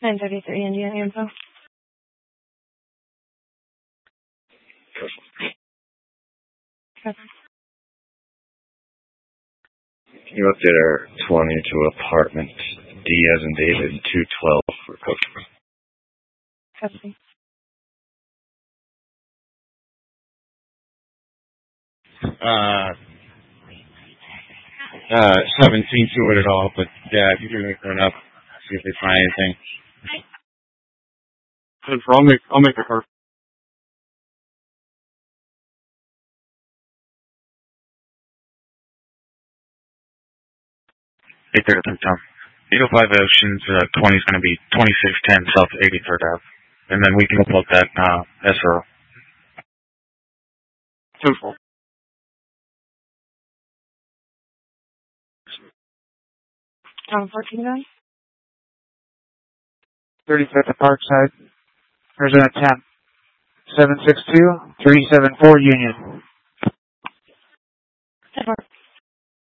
933 Indiana info. Can you update our 22 apartment D as in David 212 for customer? Copy. 17 to it at all, but yeah, if you can make it up, see if they find anything. I'll make the car. Hey there, Tom. 805 Oceans, 20 is going to be 2610 South 83rd Ave. And then we can upload that, SRO. 2-4. Tom 14 guys? 35th at Parkside. There's an attempt. 762-374 Union.